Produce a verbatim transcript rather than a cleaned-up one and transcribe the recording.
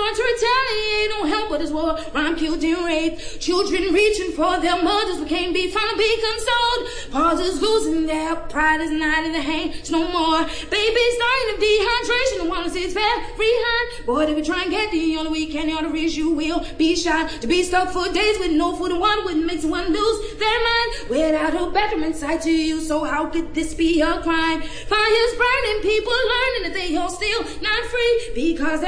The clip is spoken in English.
to retaliate. Don't help but this war. Rhyme killed and raped. Children reaching for their mothers but can't be found to be consoled. Fathers losing their pride is not in the hands no more. Babies dying of dehydration. The one is very hard. Boy, if you try and get the only way can the arteries, you will be shot. To be stuck for days with no food and water wouldn't make someone lose their mind. Without a bathroom inside to you, so how could this be a crime? Fires burning, people learning that they are still not free because